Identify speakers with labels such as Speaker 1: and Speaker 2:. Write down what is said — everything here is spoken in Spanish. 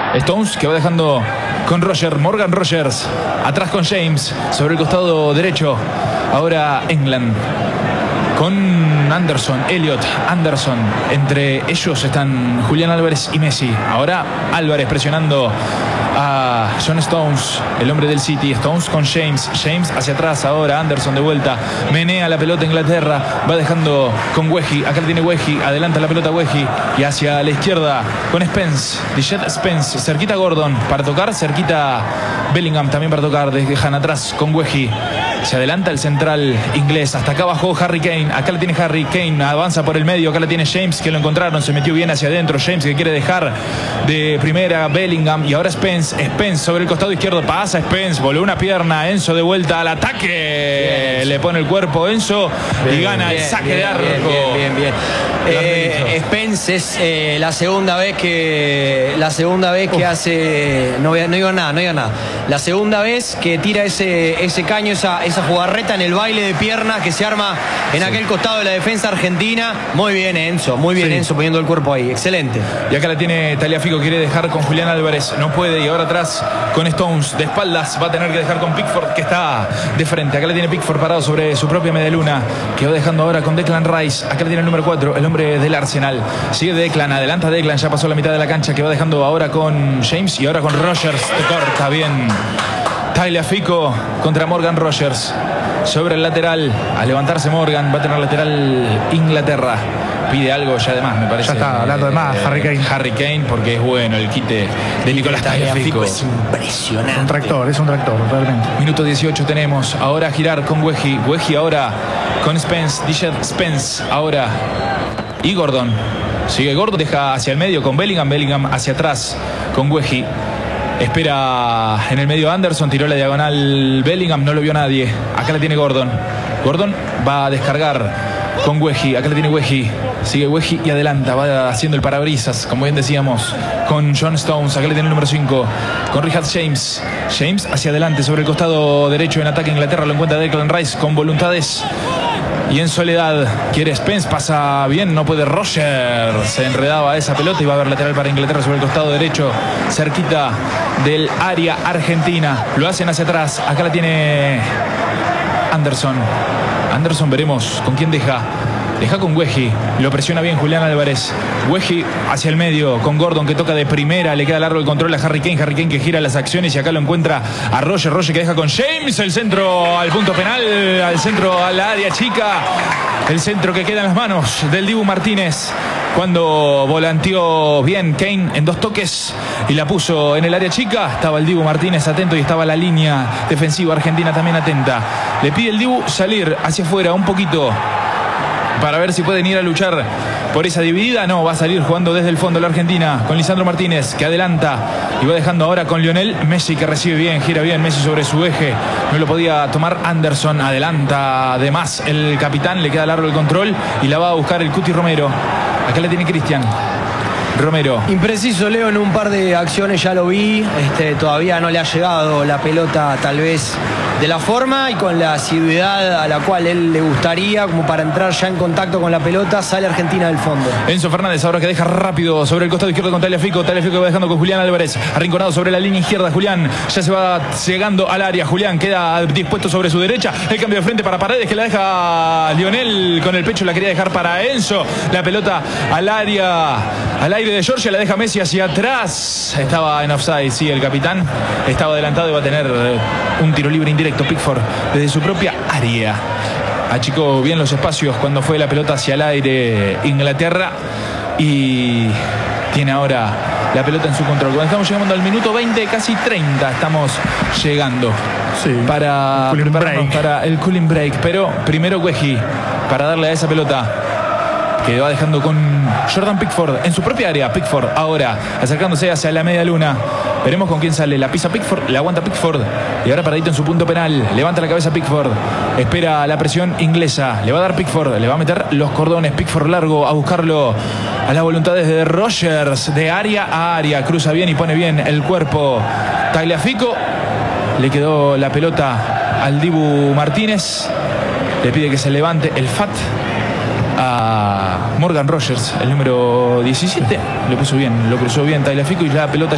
Speaker 1: Stones, que va dejando con Morgan Rogers. Atrás con James, sobre el costado derecho. Ahora England con Anderson, Elliot, Anderson. Entre ellos están Julián Álvarez y Messi. Ahora Álvarez presionando a John Stones, el hombre del City. Stones con James hacia atrás. Ahora Anderson de vuelta, menea la pelota Inglaterra, va dejando con Wehi. Acá tiene Wehi, adelanta la pelota Wehi y hacia la izquierda con Spence, Dijeth Spence, cerquita Gordon para tocar, cerquita Bellingham también para tocar. Dejan atrás con Wehi. Se adelanta el central inglés. Hasta acá bajó Harry Kane. Acá la tiene Harry Kane. Avanza por el medio. Acá la tiene James, que lo encontraron. Se metió bien hacia adentro. James, que quiere dejar de primera Bellingham. Y ahora Spence sobre el costado izquierdo. Pasa Spence. Voló una pierna. Enzo de vuelta al ataque. Bien. Le pone el cuerpo Enzo. Bien, y gana el saque de arco.
Speaker 2: Bien. Spence es la segunda vez que hace. No iba nada. La segunda vez que tira ese caño, esa jugarreta en el baile de piernas que se arma en aquel costado de la defensa argentina. Muy bien Enzo, Enzo poniendo el cuerpo ahí, excelente.
Speaker 1: Y acá la tiene Tagliafico, quiere dejar con Julián Álvarez, no puede, y ahora atrás con Stones, de espaldas, va a tener que dejar con Pickford, que está de frente. Acá la tiene Pickford parado sobre su propia medialuna, que va dejando ahora con Declan Rice. Acá la tiene el número 4, el hombre del Arsenal. Sigue Declan, adelanta Declan, ya pasó la mitad de la cancha, que va dejando ahora con James y ahora con Rogers. Te corta bien Tagliafico contra Morgan Rogers. Sobre el lateral, a levantarse Morgan, va a tener lateral Inglaterra. Pide algo ya además, me parece.
Speaker 3: Ya está hablando de más,
Speaker 1: Harry Kane, porque es bueno el quite de Nicolás Tagliafico.
Speaker 2: Es impresionante.
Speaker 3: Es un tractor, realmente.
Speaker 1: Minuto 18 tenemos. Ahora a girar con Wehi. Wehi ahora con Spence. Dijeth Spence ahora. Y Gordon. Sigue Gordon, deja hacia el medio con Bellingham. Bellingham hacia atrás con Wehi. Espera en el medio Anderson, tiró la diagonal Bellingham, no lo vio nadie. Acá la tiene Gordon. Gordon va a descargar con Wehi. Acá la tiene Wehi. Sigue Wehi y adelanta, va haciendo el parabrisas, como bien decíamos, con John Stones. Acá le tiene el número 5, con Richard James. James hacia adelante, sobre el costado derecho en ataque Inglaterra. Lo encuentra Declan Rice con voluntades. Y en soledad quiere Spence, pasa bien, no puede Roger. Se enredaba esa pelota y va a haber lateral para Inglaterra sobre el costado derecho, cerquita del área argentina. Lo hacen hacia atrás. Acá la tiene Anderson. Anderson, veremos con quién deja. Deja con Wehi, lo presiona bien Julián Álvarez. Wehi hacia el medio con Gordon, que toca de primera, le queda largo el control a Harry Kane que gira las acciones y acá lo encuentra a Roger que deja con James, el centro al punto penal, al centro a la área chica, el centro que queda en las manos del Dibu Martínez cuando volanteó bien Kane en 2 toques y la puso en el área chica. Estaba el Dibu Martínez atento y estaba la línea defensiva argentina también atenta. Le pide el Dibu salir hacia afuera un poquito para ver si pueden ir a luchar por esa dividida. No, va a salir jugando desde el fondo la Argentina con Lisandro Martínez, que adelanta y va dejando ahora con Lionel Messi, que recibe bien, gira bien Messi sobre su eje. No lo podía tomar Anderson, adelanta además el capitán, le queda largo el control y la va a buscar el Cuti Romero. Acá la tiene Cristian Romero.
Speaker 2: Impreciso, Leo, en un par de acciones ya lo vi. Todavía no le ha llegado la pelota tal vez de la forma y con la asiduidad a la cual él le gustaría, como para entrar ya en contacto con la pelota. Sale Argentina del fondo.
Speaker 1: Enzo Fernández ahora que deja rápido sobre el costado izquierdo con Tagliafico. Tagliafico va dejando con Julián Álvarez, arrinconado sobre la línea izquierda. Julián ya se va llegando al área. Julián queda dispuesto sobre su derecha. El cambio de frente para Paredes, que la deja Lionel con el pecho. La quería dejar para Enzo. La pelota al área, al aire de Georgia, la deja Messi hacia atrás. Estaba en offside, sí, el capitán estaba adelantado y va a tener un tiro libre indirecto. Pickford desde su propia área. Achicó bien los espacios cuando fue la pelota hacia el aire Inglaterra y tiene ahora la pelota en su control. Cuando estamos llegando al minuto 20, casi 30 estamos llegando para prepararnos para el cooling break. Pero primero Wehi para darle a esa pelota que va dejando con Jordan Pickford en su propia área. Pickford ahora acercándose hacia la media luna. Veremos con quién sale. La pisa Pickford, la aguanta Pickford. Y ahora paradito en su punto penal. Levanta la cabeza Pickford. Espera la presión inglesa. Le va a dar Pickford. Le va a meter los cordones. Pickford largo a buscarlo a las voluntades de Rogers. De área a área. Cruza bien y pone bien el cuerpo Tagliafico. Le quedó la pelota al Dibu Martínez. Le pide que se levante el FAT a Morgan Rogers, el número 17. Lo puso bien, lo cruzó bien Tagliafico y la pelota